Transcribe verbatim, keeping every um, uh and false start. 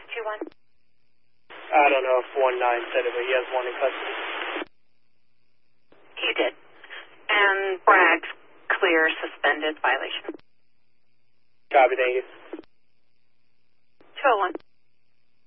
two one. I don't know if one nine said it, but he has one in custody. He did. And Bragg's clear suspended violation. Copy, thank you. two oh one.